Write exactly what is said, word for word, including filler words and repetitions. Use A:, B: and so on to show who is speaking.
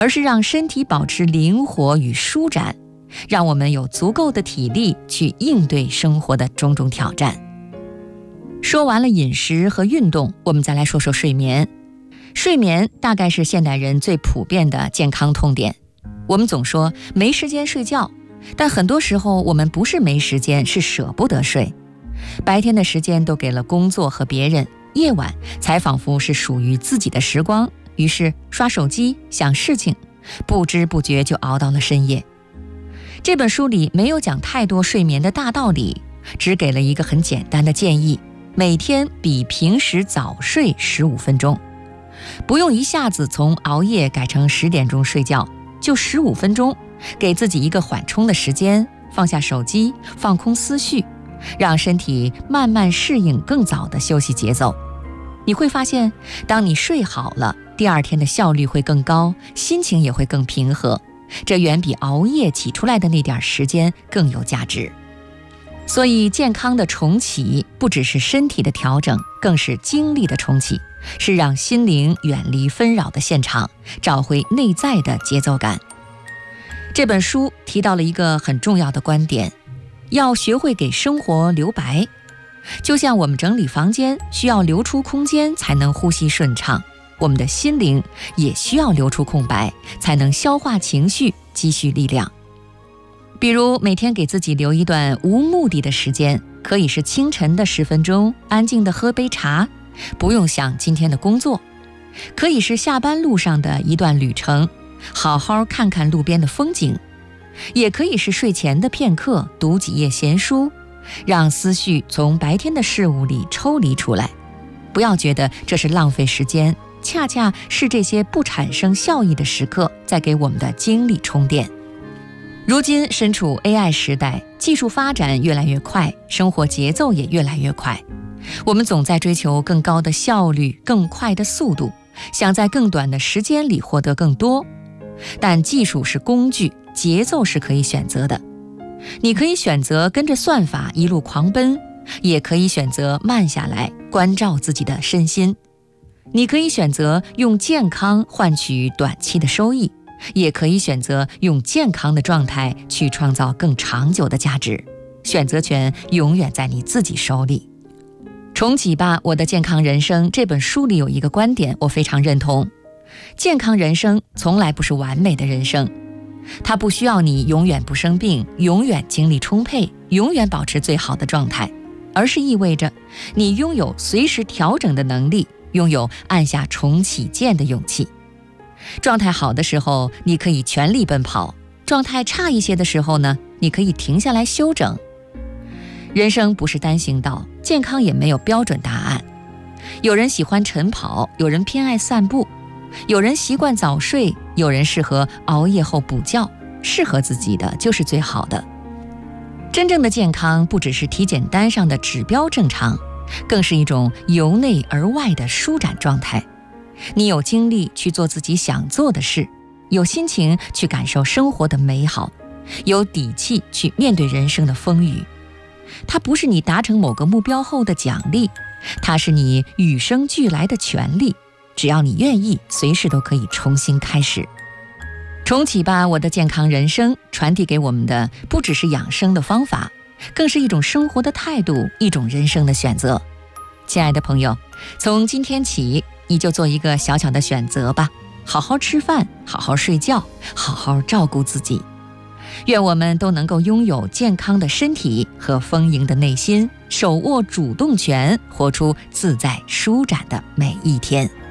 A: 而是让身体保持灵活与舒展，让我们有足够的体力去应对生活的种种挑战。说完了饮食和运动，我们再来说说睡眠。睡眠大概是现代人最普遍的健康痛点。我们总说没时间睡觉，但很多时候我们不是没时间，是舍不得睡。白天的时间都给了工作和别人，夜晚才仿佛是属于自己的时光，于是刷手机想事情，不知不觉就熬到了深夜。这本书里没有讲太多睡眠的大道理，只给了一个很简单的建议：每天比平时早睡十五分钟。不用一下子从熬夜改成十点钟睡觉，就十五分钟，给自己一个缓冲的时间，放下手机，放空思绪，让身体慢慢适应更早的休息节奏。你会发现，当你睡好了，第二天的效率会更高，心情也会更平和，这远比熬夜挤出来的那点时间更有价值。所以健康的重启不只是身体的调整，更是精力的重启，是让心灵远离纷扰的现场，找回内在的节奏感。这本书提到了一个很重要的观点，要学会给生活留白。就像我们整理房间需要留出空间才能呼吸顺畅，我们的心灵也需要留出空白，才能消化情绪，积蓄力量。比如每天给自己留一段无目的的时间，可以是清晨的十分钟，安静地喝杯茶，不用想今天的工作；可以是下班路上的一段旅程，好好看看路边的风景；也可以是睡前的片刻，读几页闲书，让思绪从白天的事物里抽离出来。不要觉得这是浪费时间，恰恰是这些不产生效益的时刻在给我们的精力充电。如今身处 A I 时代，技术发展越来越快，生活节奏也越来越快，我们总在追求更高的效率，更快的速度，想在更短的时间里获得更多。但技术是工具，节奏是可以选择的。你可以选择跟着算法一路狂奔，也可以选择慢下来，关照自己的身心。你可以选择用健康换取短期的收益，也可以选择用健康的状态去创造更长久的价值。选择权永远在你自己手里。重启吧，我的健康人生这本书里有一个观点，我非常认同。健康人生从来不是完美的人生，它不需要你永远不生病，永远精力充沛，永远保持最好的状态，而是意味着你拥有随时调整的能力，拥有按下重启键的勇气。状态好的时候，你可以全力奔跑；状态差一些的时候呢，你可以停下来休整。人生不是单行道，健康也没有标准答案。有人喜欢晨跑，有人偏爱散步，有人习惯早睡，有人适合熬夜后补觉，适合自己的就是最好的。真正的健康不只是体检单上的指标正常，更是一种由内而外的舒展状态。你有精力去做自己想做的事，有心情去感受生活的美好，有底气去面对人生的风雨。它不是你达成某个目标后的奖励，它是你与生俱来的权利。只要你愿意，随时都可以重新开始。重启吧，我的健康人生传递给我们的不只是养生的方法，更是一种生活的态度，一种人生的选择。亲爱的朋友，从今天起，你就做一个小小的选择吧，好好吃饭，好好睡觉，好好照顾自己。愿我们都能够拥有健康的身体和丰盈的内心，手握主动权，活出自在舒展的每一天。